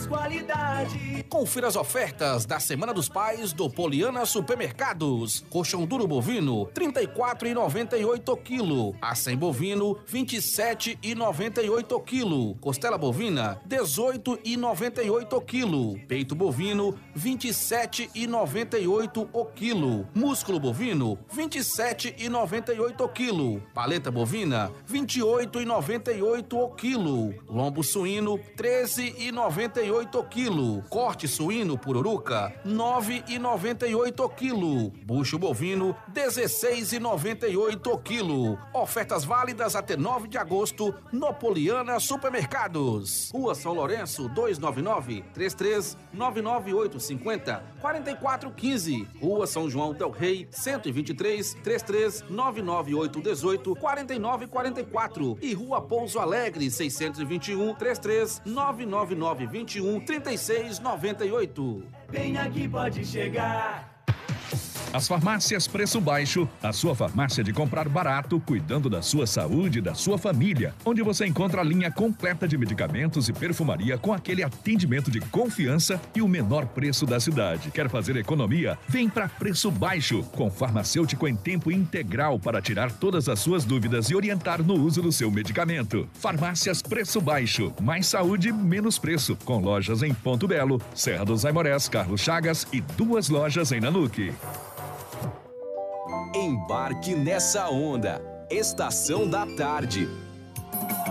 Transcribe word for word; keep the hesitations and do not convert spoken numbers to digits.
qualidade. Confira as ofertas da Semana dos Pais do Poliana Supermercados. Coxão duro bovino, trinta e quatro reais e noventa e oito centavos quilo. Acém bovino, vinte e sete reais e noventa e oito centavos quilo. Costela bovina, dezoito reais e noventa e oito centavos quilo. Peito bovino, vinte e sete reais e noventa e oito centavos quilo. Músculo bovino, vinte e sete reais e noventa e oito centavos quilo. Paleta bovina, vinte e oito reais e noventa e oito centavos quilo. Lombo suíno, treze reais e noventa e oito centavos quilo. Corte suíno pururuca, nove reais e noventa e oito centavos quilo. Bucho bovino, dezesseis reais e noventa e oito centavos quilo. Ofertas válidas até nove de agosto no Poliana Supermercados. Rua São Lourenço, duzentos e noventa e nove, trinta e três, nove nove oito cinco zero, quatro quatro um cinco. Rua São João del Rei, cento e vinte e três, trinta e três, nove nove oito um oito, quatro nove quatro quatro. E Rua Pouso Alegre, seiscentos e vinte e um, trinta e três, nove nove nove vinte e um, trinta e seis noventa e oito. Vem aqui, pode chegar. As farmácias Preço Baixo, a sua farmácia de comprar barato, cuidando da sua saúde e da sua família, onde você encontra a linha completa de medicamentos e perfumaria com aquele atendimento de confiança e o menor preço da cidade. Quer fazer economia? Vem para Preço Baixo, com farmacêutico em tempo integral para tirar todas as suas dúvidas e orientar no uso do seu medicamento. Farmácias Preço Baixo, mais saúde, menos preço, com lojas em Ponto Belo, Serra dos Aimorés, Carlos Chagas e duas lojas em Nanuque. Embarque nessa onda. Estação da Tarde.